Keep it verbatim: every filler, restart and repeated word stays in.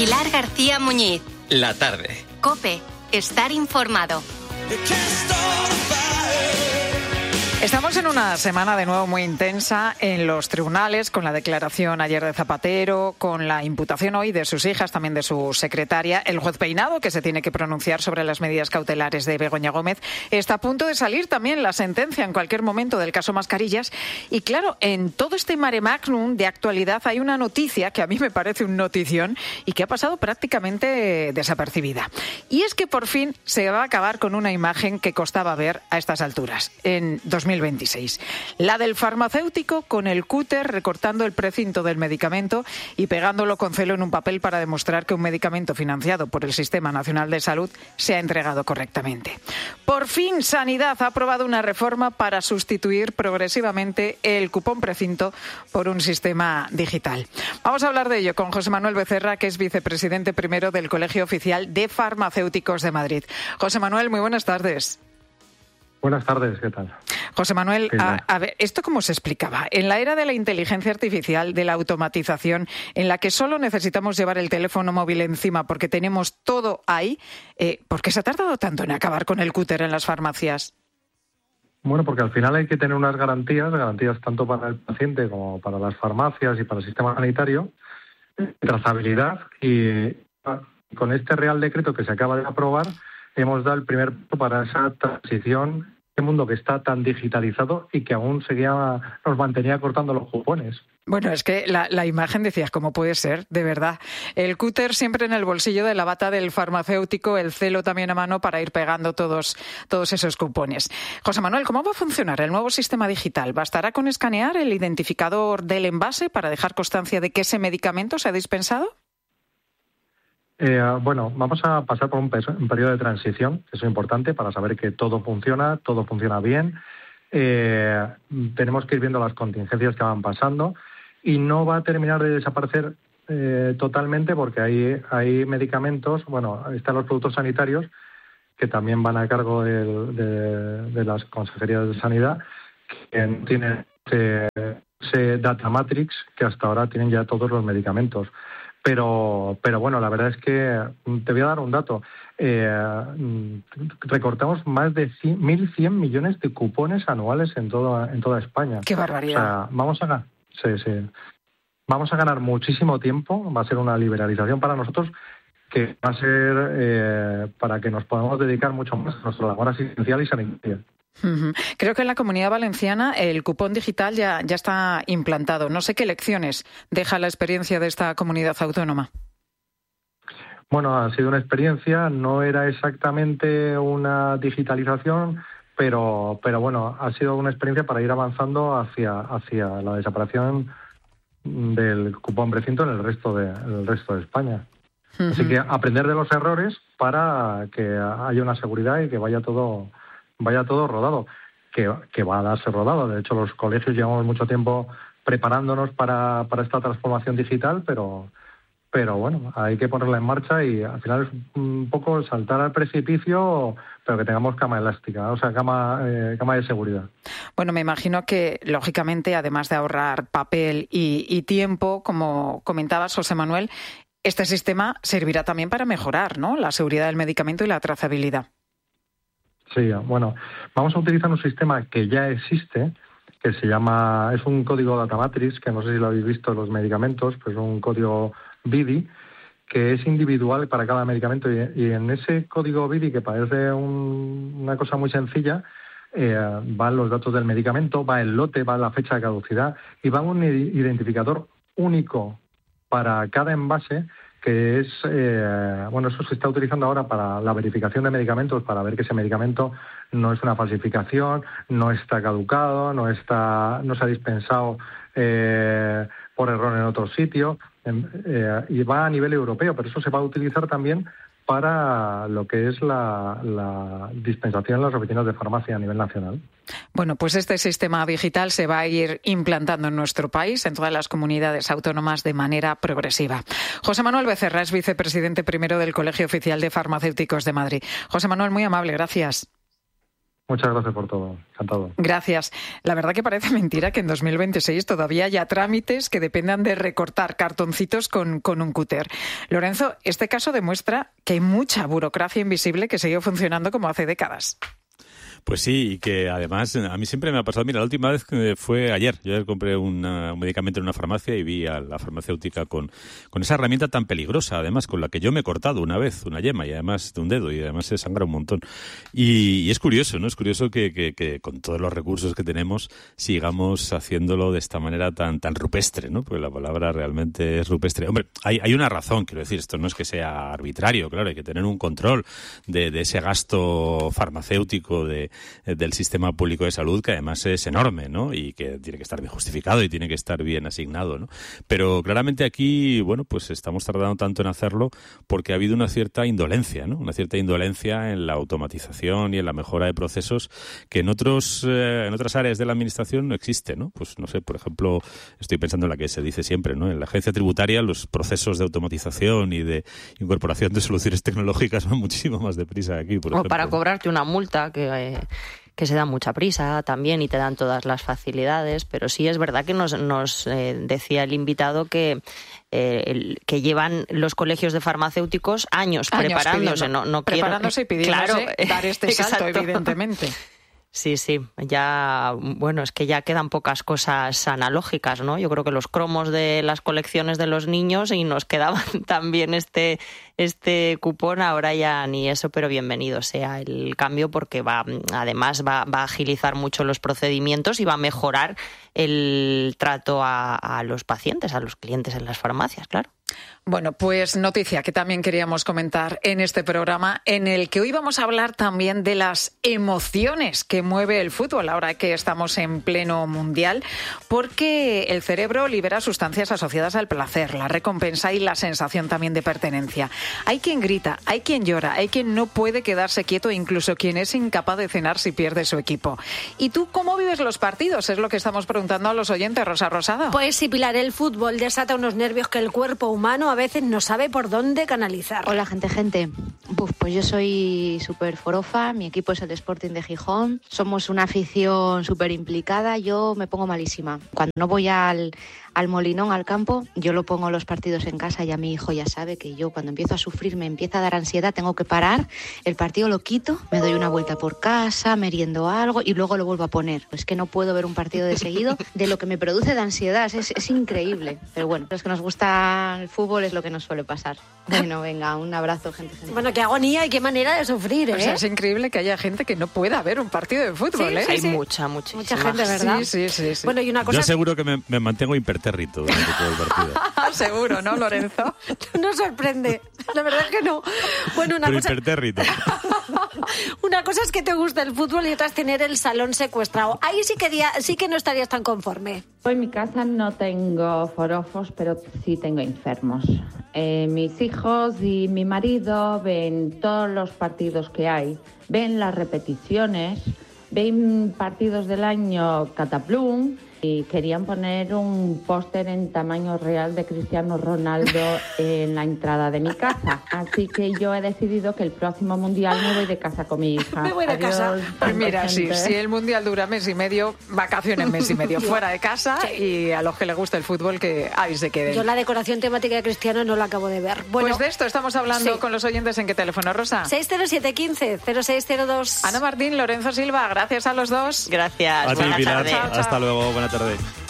Pilar García Muñiz. La tarde. COPE. Estar informado. Estamos en una semana de nuevo muy intensa en los tribunales, con la declaración ayer de Zapatero, con la imputación hoy de sus hijas, también de su secretaria. El juez Peinado, que se tiene que pronunciar sobre las medidas cautelares de Begoña Gómez. Está a punto de salir también la sentencia en cualquier momento del caso Mascarillas. Y claro, en todo este mare magnum de actualidad hay una noticia que a mí me parece un notición y que ha pasado prácticamente desapercibida. Y es que por fin se va a acabar con una imagen que costaba ver a estas alturas, en dos mil veintiséis. La del farmacéutico con el cúter recortando el precinto del medicamento y pegándolo con celo en un papel para demostrar que un medicamento financiado por el Sistema Nacional de Salud se ha entregado correctamente. Por fin, Sanidad ha aprobado una reforma para sustituir progresivamente el cupón precinto por un sistema digital. Vamos a hablar de ello con José Manuel Becerra, que es vicepresidente primero del Colegio Oficial de Farmacéuticos de Madrid. José Manuel, muy buenas tardes. Buenas tardes, ¿qué tal? José Manuel, a, a ver, ¿esto cómo se explicaba? En la era de la inteligencia artificial, de la automatización, en la que solo necesitamos llevar el teléfono móvil encima porque tenemos todo ahí, eh, ¿por qué se ha tardado tanto en acabar con el cúter en las farmacias? Bueno, porque al final hay que tener unas garantías, garantías tanto para el paciente como para las farmacias y para el sistema sanitario, trazabilidad, y con este Real Decreto que se acaba de aprobar, hemos dado el primer paso para esa transición, este mundo que está tan digitalizado y que aún seguía, nos mantenía cortando los cupones. Bueno, es que la, la imagen decías, ¿cómo puede ser? De verdad. El cúter siempre en el bolsillo de la bata del farmacéutico, el celo también a mano para ir pegando todos, todos esos cupones. José Manuel, ¿cómo va a funcionar el nuevo sistema digital? ¿Bastará con escanear el identificador del envase para dejar constancia de que ese medicamento se ha dispensado? Eh, bueno, vamos a pasar por un, peso, un periodo de transición, que es importante para saber que todo funciona, todo funciona bien. Eh, tenemos que ir viendo las contingencias que van pasando y no va a terminar de desaparecer eh, totalmente porque hay, hay medicamentos, bueno, están los productos sanitarios que también van a cargo de, de, de las consejerías de sanidad, que tienen ese, ese data matrix que hasta ahora tienen ya todos los medicamentos. Pero, pero bueno, la verdad es que te voy a dar un dato. Eh, recortamos más de mil cien millones de cupones anuales en toda en toda España. ¡Qué barbaridad! O sea, vamos a ganar, sí, sí. Vamos a ganar muchísimo tiempo. Va a ser una liberalización para nosotros que va a ser eh, para que nos podamos dedicar mucho más a nuestra labor asistencial y sanitaria. Uh-huh. Creo que en la Comunidad Valenciana el cupón digital ya, ya está implantado. No sé qué lecciones deja la experiencia de esta comunidad autónoma. Bueno, ha sido una experiencia, no era exactamente una digitalización, pero, pero bueno, ha sido una experiencia para ir avanzando hacia, hacia la desaparición del cupón precinto en el resto de, en el resto de España. Uh-huh. Así que aprender de los errores para que haya una seguridad y que vaya todo... vaya todo rodado, que, que va a darse rodado. De hecho, los colegios llevamos mucho tiempo preparándonos para, para esta transformación digital, pero, pero bueno, hay que ponerla en marcha y al final es un poco saltar al precipicio, pero que tengamos cama elástica, o sea, cama, eh, cama de seguridad. Bueno, me imagino que, lógicamente, además de ahorrar papel y, y tiempo, como comentabas, José Manuel, este sistema servirá también para mejorar, ¿no?, la seguridad del medicamento y la trazabilidad. Sí, bueno, vamos a utilizar un sistema que ya existe, que se llama, es un código data matrix, que no sé si lo habéis visto en los medicamentos, pues un código B I D I, que es individual para cada medicamento, y, y en ese código B I D I, que parece un, una cosa muy sencilla, eh, van los datos del medicamento, va el lote, va la fecha de caducidad, y va un identificador único para cada envase, que es, eh, bueno, eso se está utilizando ahora para la verificación de medicamentos, para ver que ese medicamento no es una falsificación, no está caducado, no está, no se ha dispensado eh, por error en otro sitio, eh, y va a nivel europeo, pero eso se va a utilizar también para lo que es la, la dispensación en las oficinas de farmacia a nivel nacional. Bueno, pues este sistema digital se va a ir implantando en nuestro país, en todas las comunidades autónomas, de manera progresiva. José Manuel Becerra es vicepresidente primero del Colegio Oficial de Farmacéuticos de Madrid. José Manuel, muy amable, gracias. Muchas gracias por todo. Encantado. Gracias. La verdad que parece mentira que en dos mil veintiséis todavía haya trámites que dependan de recortar cartoncitos con, con un cúter. Lorenzo, este caso demuestra que hay mucha burocracia invisible que sigue funcionando como hace décadas. Pues sí, y que además a mí siempre me ha pasado. Mira, la última vez fue ayer. Yo ayer compré una, un medicamento en una farmacia y vi a la farmacéutica con, con esa herramienta tan peligrosa, además, con la que yo me he cortado una vez una yema y además de un dedo y además se sangra un montón. Y, y es curioso, ¿no? Es curioso que, que, que con todos los recursos que tenemos sigamos haciéndolo de esta manera tan, tan rupestre, ¿no? Porque la palabra realmente es rupestre. Hombre, hay, hay una razón, quiero decir, esto no es que sea arbitrario, claro, hay que tener un control de, de ese gasto farmacéutico de del sistema público de salud, que además es enorme, ¿no? Y que tiene que estar bien justificado y tiene que estar bien asignado, ¿no? Pero claramente aquí, bueno, pues estamos tardando tanto en hacerlo porque ha habido una cierta indolencia, ¿no? Una cierta indolencia en la automatización y en la mejora de procesos que en otros eh, en otras áreas de la administración no existe, ¿no? Pues no sé, por ejemplo, estoy pensando en la que se dice siempre, ¿no? En la agencia tributaria los procesos de automatización y de incorporación de soluciones tecnológicas van muchísimo más deprisa que aquí, por o ejemplo. Para cobrarte una multa que... Eh... que se da mucha prisa también y te dan todas las facilidades, pero sí es verdad que nos, nos eh, decía el invitado que eh, el, que llevan los colegios de farmacéuticos años, años preparándose, no, no preparándose quiero, y pidiéndose claro, dar este salto, evidentemente. Sí, sí, ya, bueno, es que ya quedan pocas cosas analógicas, ¿no? Yo creo que los cromos de las colecciones de los niños y nos quedaban también este, este cupón, ahora ya ni eso, pero bienvenido sea el cambio porque va, además va, va a agilizar mucho los procedimientos y va a mejorar el trato a, a los pacientes, a los clientes en las farmacias, claro. Bueno, pues noticia que también queríamos comentar en este programa, en el que hoy vamos a hablar también de las emociones que mueve el fútbol, ahora que estamos en pleno mundial, porque el cerebro libera sustancias asociadas al placer, la recompensa y la sensación también de pertenencia. Hay quien grita, hay quien llora, hay quien no puede quedarse quieto, incluso quien es incapaz de cenar si pierde su equipo. ¿Y tú cómo vives los partidos? Es lo que estamos preguntando a los oyentes, Rosa Rosado. Pues sí, Pilar, el fútbol desata unos nervios que el cuerpo humano a veces no sabe por dónde canalizar. Hola, gente, gente. Uf, pues yo soy súper forofa, mi equipo es el Sporting de Gijón, somos una afición súper implicada, yo me pongo malísima. Cuando no voy al, al Molinón, al campo, yo lo pongo los partidos en casa y a mi hijo ya sabe que yo cuando empiezo a sufrir, me empieza a dar ansiedad, tengo que parar, el partido lo quito, me doy una vuelta por casa, meriendo algo y luego lo vuelvo a poner. Es que no puedo ver un partido de seguido de lo que me produce de ansiedad, es, es increíble. Pero bueno, los que nos gusta el fútbol es lo que nos suele pasar. Bueno, venga, un abrazo, gente. gente. Bueno, qué agonía y qué manera de sufrir, ¿eh? O sea, es increíble que haya gente que no pueda ver un partido de fútbol, sí, ¿eh? sí, Hay sí. mucha, mucha. Mucha gente, ¿verdad? Sí, sí, sí, sí. Bueno, y una cosa... Yo aseguro que me, me mantengo impertérrito durante todo el partido. Seguro, ¿no, Lorenzo? No sorprende. La verdad es que no. Bueno, una Pero cosa... impertérrito. Una cosa es que te gusta el fútbol y otra es tener el salón secuestrado. Ahí sí que, día, sí que no estarías tan conforme. En mi casa no tengo forofos, pero sí tengo enfermos. Eh, mis hijos y mi marido ven todos los partidos que hay, ven las repeticiones, ven partidos del año Cataplum y querían poner un póster en tamaño real de Cristiano Ronaldo en la entrada de mi casa. Así que yo he decidido que el próximo Mundial me voy de casa con mi hija. Me voy de Adiós, casa. Pues mira, sí, gente. si el Mundial dura mes y medio, vacaciones mes y medio, fuera de casa, y a los que les gusta el fútbol que ahí se queden. Yo la decoración temática de Cristiano no la acabo de ver. Bueno, Pues de esto estamos hablando sí. con los oyentes. ¿En qué teléfono, Rosa? seis cero siete uno cinco cero seis cero dos. Ana Martín, Lorenzo Silva, gracias a los dos. Gracias. A ti, Buenas Pilar. tardes. Chao, chao. Hasta luego. Buena tarde.